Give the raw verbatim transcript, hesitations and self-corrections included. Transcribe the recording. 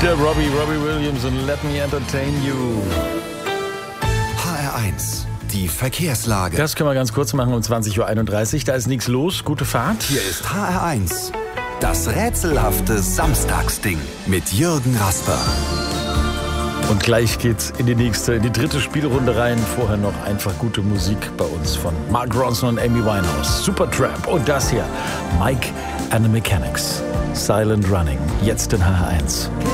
Der Robbie, Robbie Williams und Let Me Entertain You. H R eins, die Verkehrslage. Das können wir ganz kurz machen um zwanzig Uhr einunddreißig. Da ist nichts los. Gute Fahrt. Hier ist H R eins, das rätselhafte Samstagsding mit Jürgen Rasper. Und gleich geht's in die nächste, in die dritte Spielrunde rein. Vorher noch einfach gute Musik bei uns von Mark Ronson und Amy Winehouse. Supertramp und das hier, Mike and the Mechanics. Silent Running. Jetzt in H R eins.